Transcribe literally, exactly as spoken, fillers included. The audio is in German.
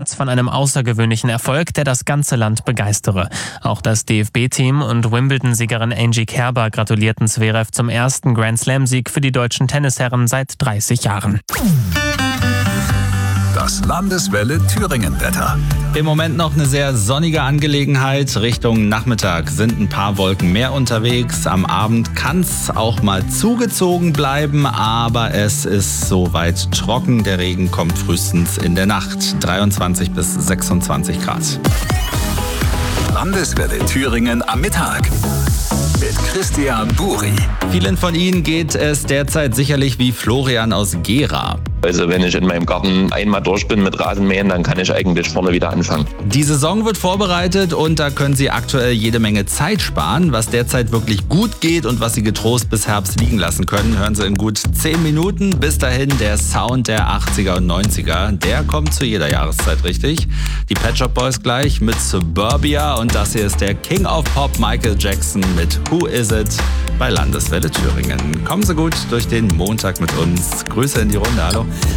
Platz von einem außergewöhnlichen Erfolg, der das ganze Land begeistere. Auch das D F B-Team und Wimbledon-Siegerin Angie Kerber gratulierten Zverev zum ersten Grand-Slam-Sieg für die deutschen Tennisherren seit dreißig Jahren. Das Landeswelle Thüringen-Wetter. Im Moment noch eine sehr sonnige Angelegenheit. Richtung Nachmittag sind ein paar Wolken mehr unterwegs. Am Abend kann es auch mal zugezogen bleiben, aber es ist soweit trocken. Der Regen kommt frühestens in der Nacht. dreiundzwanzig bis sechsundzwanzig Grad. Landeswelle Thüringen am Mittag. Mit Christian Buri. Vielen von Ihnen geht es derzeit sicherlich wie Florian aus Gera. Also wenn ich in meinem Garten einmal durch bin mit Rasenmähen, dann kann ich eigentlich vorne wieder anfangen. Die Saison wird vorbereitet und da können Sie aktuell jede Menge Zeit sparen. Was derzeit wirklich gut geht und was Sie getrost bis Herbst liegen lassen können, hören Sie in gut zehn Minuten. Bis dahin der Sound der achtziger und neunziger. Der kommt zu jeder Jahreszeit richtig. Die Pet Shop Boys gleich mit Suburbia und das hier ist der King of Pop Michael Jackson mit Who Is It bei Landeswelle Thüringen. Kommen Sie gut durch den Montag mit uns. Grüße in die Runde. Hallo.